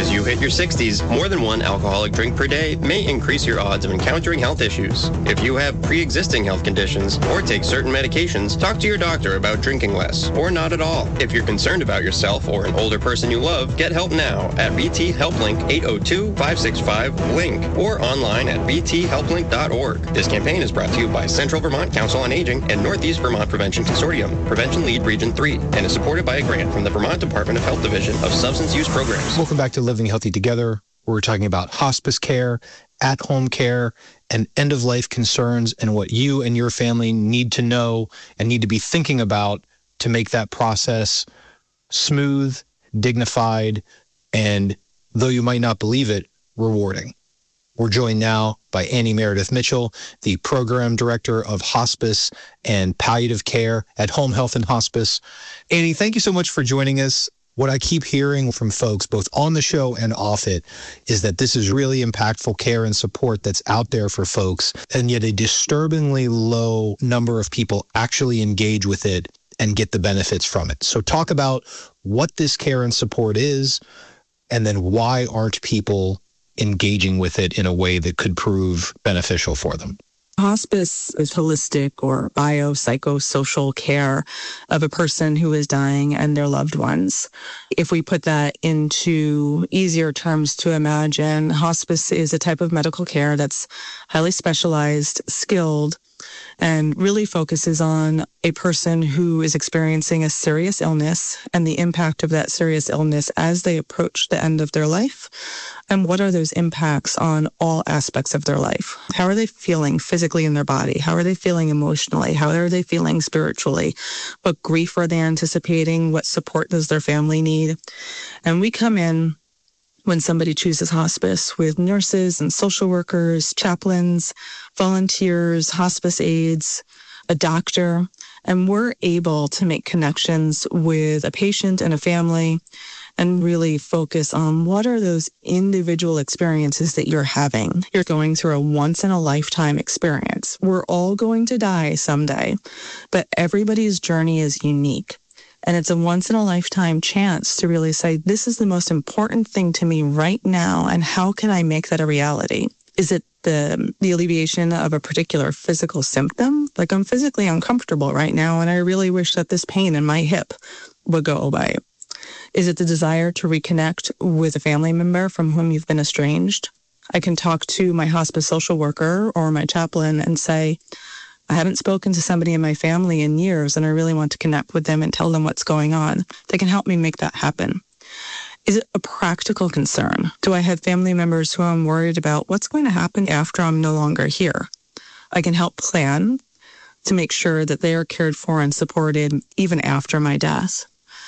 As you hit your 60s, more than one alcoholic drink per day may increase your odds of encountering health issues. If you have pre-existing health conditions or take certain medications, talk to your doctor about drinking less or not at all. If you're concerned about yourself or an older person you love, get help now at VT HelpLink 802-565-LINK or online at vthelplink.org. This campaign is brought to you by Central Vermont Council on Aging and Northeast Vermont Prevention Consortium, Prevention Lead Region 3, and is supported by a grant from the Vermont Department of Health Division of Substance Use Programs. Welcome back to Living Healthy Together, where we're talking about hospice care, at-home care, and end-of-life concerns, and what you and your family need to know and need to be thinking about to make that process smooth, dignified, and, though you might not believe it, rewarding. We're joined now by Annie Meredith Mitchell, the Program Director of Hospice and Palliative Care at Home Health and Hospice. Annie, thank you so much for joining us. What I keep hearing from folks, both on the show and off it, is that this is really impactful care and support that's out there for folks, and yet a disturbingly low number of people actually engage with it and get the benefits from it. So talk about what this care and support is, and then why aren't people engaging with it in a way that could prove beneficial for them. Hospice is holistic or biopsychosocial care of a person who is dying and their loved ones. If we put that into easier terms to imagine, hospice is a type of medical care that's highly specialized, skilled, and really focuses on a person who is experiencing a serious illness and the impact of that serious illness as they approach the end of their life. And what are those impacts on all aspects of their life? How are they feeling physically in their body? How are they feeling emotionally? How are they feeling spiritually? What grief are they anticipating? What support does their family need? And we come in when somebody chooses hospice with nurses and social workers, chaplains, volunteers, hospice aides, a doctor, and we're able to make connections with a patient and a family and really focus on what are those individual experiences that you're having. You're going through a once-in-a-lifetime experience. We're all going to die someday, but everybody's journey is unique. And it's a once-in-a-lifetime chance to really say, this is the most important thing to me right now, and how can I make that a reality? Is it the alleviation of a particular physical symptom? Like, I'm physically uncomfortable right now, and I really wish that this pain in my hip would go away. Is it the desire to reconnect with a family member from whom you've been estranged? I can talk to my hospice social worker or my chaplain and say, I haven't spoken to somebody in my family in years, and I really want to connect with them and tell them what's going on. They can help me make that happen. Is it a practical concern? Do I have family members who I'm worried about what's going to happen after I'm no longer here? I can help plan to make sure that they are cared for and supported even after my death.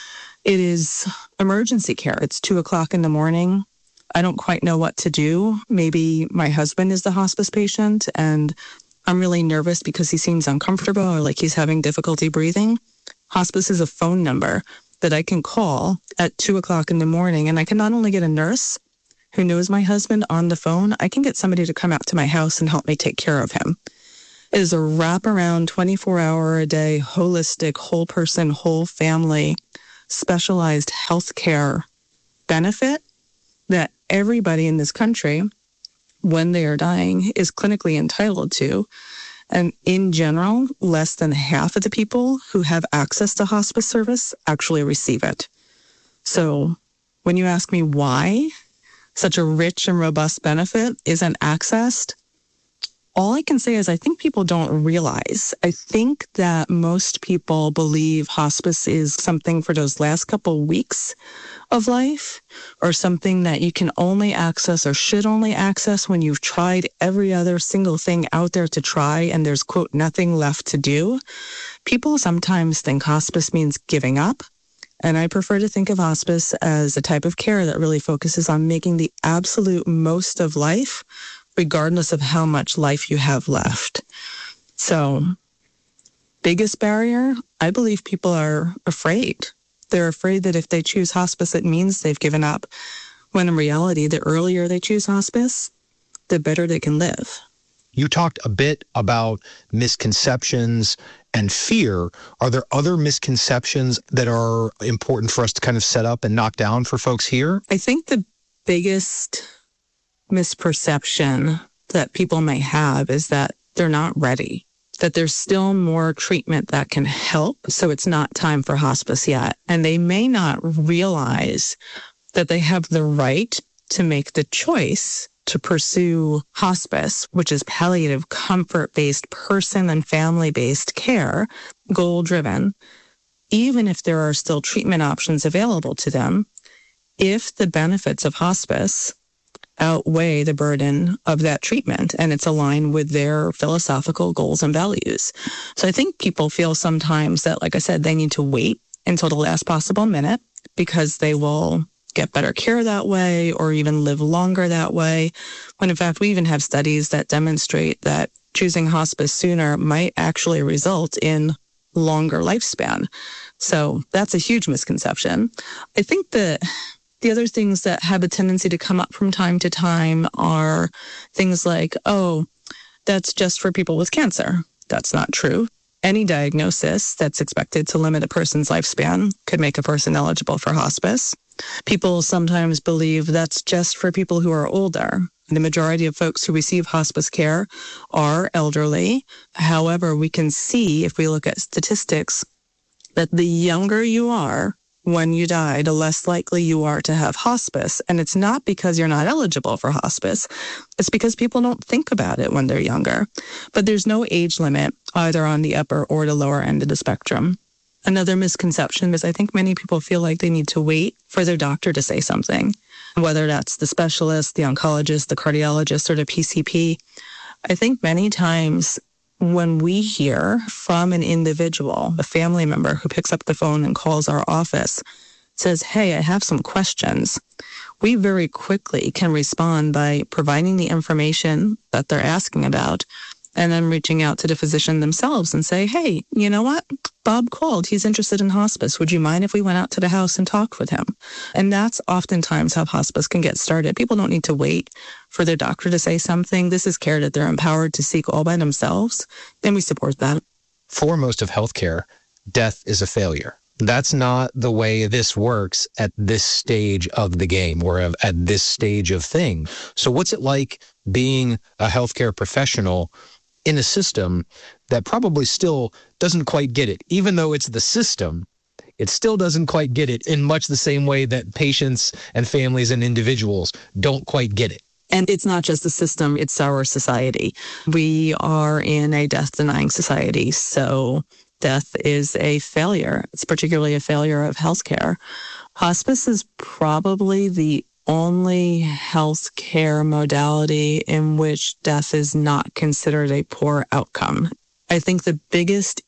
It is emergency care. It's 2:00 in the morning. I don't quite know what to do. Maybe my husband is the hospice patient and I'm really nervous because he seems uncomfortable or like he's having difficulty breathing. Hospice is a phone number that I can call at 2:00 in the morning, and I can not only get a nurse who knows my husband on the phone, I can get somebody to come out to my house and help me take care of him. It is a wraparound 24-hour-a-day, holistic, whole person, whole family, specialized healthcare benefit that everybody in this country, when they are dying, is clinically entitled to. And in general, less than half of the people who have access to hospice service actually receive it. So when you ask me why such a rich and robust benefit isn't accessed, all I can say is I think people don't realize. I think that most people believe hospice is something for those last couple weeks of life, or something that you can only access or should only access when you've tried every other single thing out there to try and there's, quote, nothing left to do. People sometimes think hospice means giving up, and I prefer to think of hospice as a type of care that really focuses on making the absolute most of life, regardless of how much life you have left. So, biggest barrier, I believe people are afraid. They're afraid that if they choose hospice, it means they've given up. When in reality, the earlier they choose hospice, the better they can live. You talked a bit about misconceptions and fear. Are there other misconceptions that are important for us to kind of set up and knock down for folks here? I think the biggest misperception that people may have is that they're not ready, that there's still more treatment that can help. So it's not time for hospice yet. And they may not realize that they have the right to make the choice to pursue hospice, which is palliative, comfort-based, person and family-based care, goal-driven, even if there are still treatment options available to them, if the benefits of hospice outweigh the burden of that treatment and it's aligned with their philosophical goals and values. So I think people feel sometimes that, like I said, they need to wait until the last possible minute because they will get better care that way or even live longer that way. When in fact, we even have studies that demonstrate that choosing hospice sooner might actually result in longer lifespan. So that's a huge misconception. I think that the other things that have a tendency to come up from time to time are things like, oh, that's just for people with cancer. That's not true. Any diagnosis that's expected to limit a person's lifespan could make a person eligible for hospice. People sometimes believe that's just for people who are older. The majority of folks who receive hospice care are elderly. However, we can see, if we look at statistics, that the younger you are when you die, the less likely you are to have hospice. And it's not because you're not eligible for hospice. It's because people don't think about it when they're younger. But there's no age limit either on the upper or the lower end of the spectrum. Another misconception is I think many people feel like they need to wait for their doctor to say something, whether that's the specialist, the oncologist, the cardiologist, or the PCP. I think many times when we hear from an individual, a family member who picks up the phone and calls our office, says, hey, I have some questions, we very quickly can respond by providing the information that they're asking about and then reaching out to the physician themselves and say, hey, you know what? Bob called. He's interested in hospice. Would you mind if we went out to the house and talked with him? And that's oftentimes how hospice can get started. People don't need to wait for their doctor to say something. This is care that they're empowered to seek all by themselves, and we support that. For most of healthcare, death is a failure. That's not the way this works at this stage of the game or at this stage of thing. So what's it like being a healthcare professional in a system that probably still doesn't quite get it? Even though it's the system, it still doesn't quite get it in much the same way that patients and families and individuals don't quite get it. And it's not just the system, it's our society. We are in a death-denying society, so death is a failure. It's particularly a failure of healthcare. Hospice is probably the only healthcare modality in which death is not considered a poor outcome. I think the biggest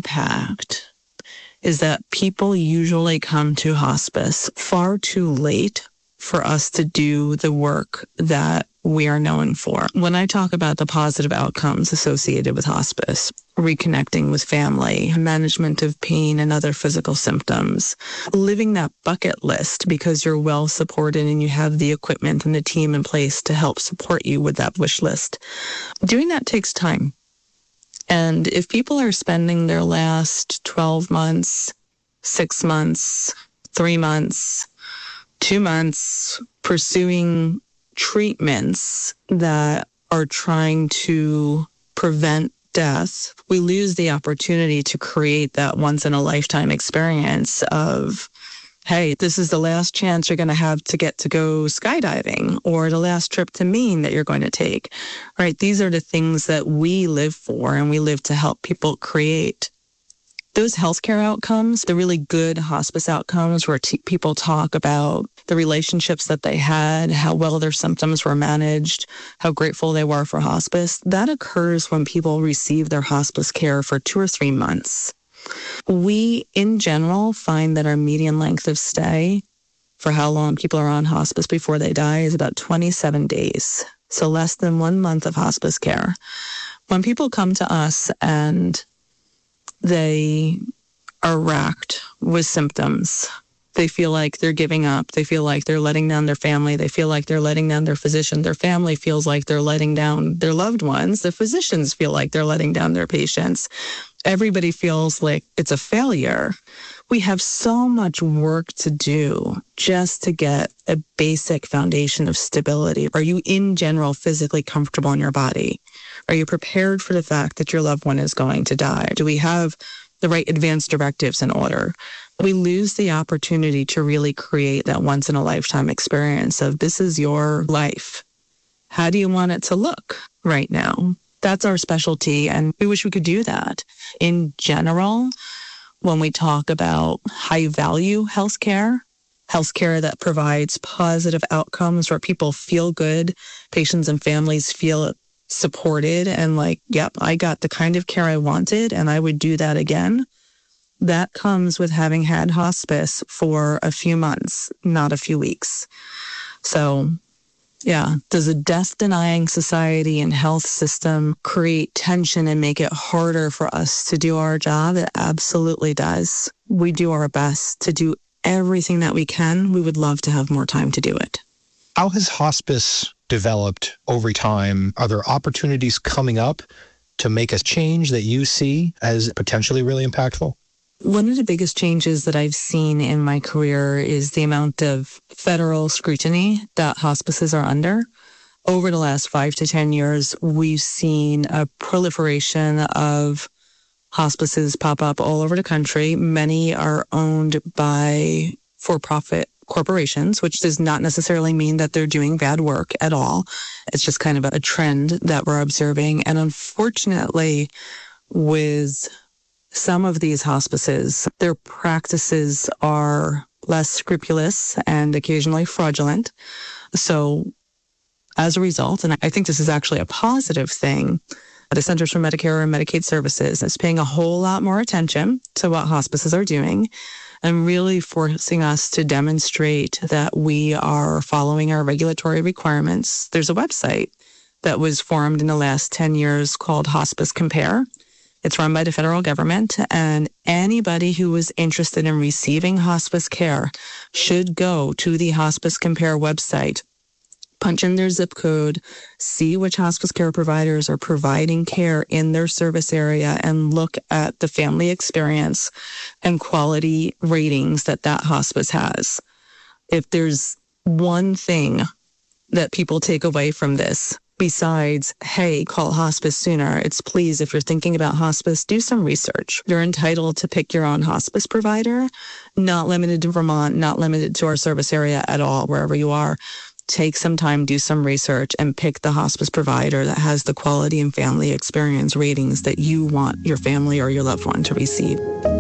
impact is that people usually come to hospice far too late for us to do the work that we are known for. When I talk about the positive outcomes associated with hospice, reconnecting with family, management of pain and other physical symptoms, living that bucket list because you're well supported and you have the equipment and the team in place to help support you with that wish list. Doing that takes time. And if people are spending their last 12 months, 6 months, 3 months, 2 months pursuing treatments that are trying to prevent death, we lose the opportunity to create that once-in-a-lifetime experience of, hey, this is the last chance you're going to have to get to go skydiving or the last trip to Maine that you're going to take, right? These are the things that we live for and we live to help people create. Those healthcare outcomes, the really good hospice outcomes where people talk about the relationships that they had, how well their symptoms were managed, how grateful they were for hospice, that occurs when people receive their hospice care for 2 or 3 months. We, in general, find that our median length of stay for how long people are on hospice before they die is about 27 days, so less than 1 month of hospice care. When people come to us and they are racked with symptoms, they feel like they're giving up. They feel like they're letting down their family. They feel like they're letting down their physician. Their family feels like they're letting down their loved ones. The physicians feel like they're letting down their patients. Everybody feels like it's a failure. We have so much work to do just to get a basic foundation of stability. Are you in general physically comfortable in your body? Are you prepared for the fact that your loved one is going to die? Do we have the right advance directives in order? We lose the opportunity to really create that once in a lifetime experience of this is your life. How do you want it to look right now? That's our specialty, and we wish we could do that. In general, when we talk about high value healthcare that provides positive outcomes where people feel good, patients and families feel supported and like, yep, I got the kind of care I wanted and I would do that again. That comes with having had hospice for a few months, not a few weeks. So yeah, does a death-denying society and health system create tension and make it harder for us to do our job? It absolutely does. We do our best to do everything that we can. We would love to have more time to do it. How has hospice developed over time? Are there opportunities coming up to make a change that you see as potentially really impactful? One of the biggest changes that I've seen in my career is the amount of federal scrutiny that hospices are under. Over the last 5 to 10 years, we've seen a proliferation of hospices pop up all over the country. Many are owned by for-profit corporations, which does not necessarily mean that they're doing bad work at all. It's just kind of a trend that we're observing. And unfortunately, with some of these hospices, their practices are less scrupulous and occasionally fraudulent. So as a result, and I think this is actually a positive thing, the Centers for Medicare and Medicaid Services is paying a whole lot more attention to what hospices are doing and really forcing us to demonstrate that we are following our regulatory requirements. There's a website that was formed in the last 10 years called Hospice Compare. It's run by the federal government, and anybody who is interested in receiving hospice care should go to the Hospice Compare website, punch in their zip code, see which hospice care providers are providing care in their service area, and look at the family experience and quality ratings that hospice has. If there's one thing that people take away from this, besides, hey, call hospice sooner, it's please, if you're thinking about hospice, do some research. You're entitled to pick your own hospice provider, not limited to Vermont, not limited to our service area at all, wherever you are. Take some time, do some research, and pick the hospice provider that has the quality and family experience ratings that you want your family or your loved one to receive.